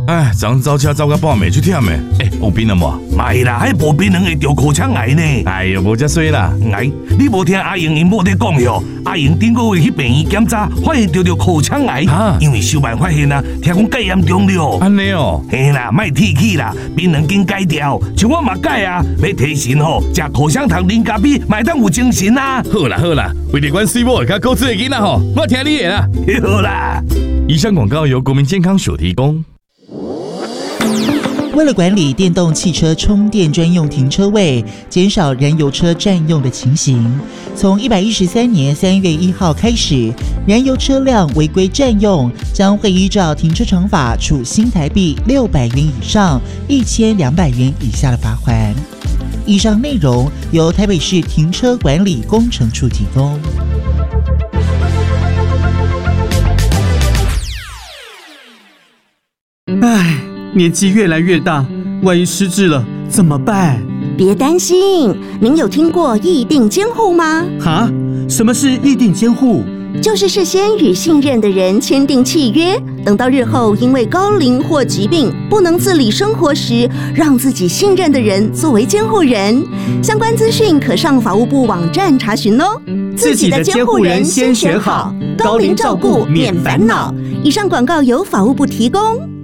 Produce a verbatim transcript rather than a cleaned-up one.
哎，昨走车走到半暝去忝的，哎，有病了无？ 袂啦，迄无病人会得口腔癌呢。 哎呦，无遮衰啦！ 哎，你无听阿英因某在讲哟？阿英顶个月去病院检查，发现得着口腔癌， 啊、 因为小办发现啊，听讲介严重了。 安尼哦， 嘿啦，莫提起啦，病人紧改掉，像我嘛改啊，要提神吼，食口香糖、啉咖啡，买当有精神啊。 好啦好啦，为了阮水某甲高智的囡仔吼，我听你的啦。 好啦， 以上广告由国民健康署提供。 为了管理电动汽车充电专用停车位，减少燃油车占用的情形，从一百一十三年三月一号开始，燃油车辆违规占用将会依照停车场法处新台币六百元以上一千两百元以下的罚锾。以上内容由台北市停车管理工程处提供。 唉，年纪越来越大，万一失智了怎么办？ 别担心，您有听过议定监护吗？ 哈？什么是议定监护？ 就是事先与信任的人签订契约，等到日后因为高龄或疾病不能自理生活时，让自己信任的人作为监护人。相关资讯可上法务部网站查询哦。 自己的监护人先选好，高龄照顾免烦恼。 以上广告由法务部提供。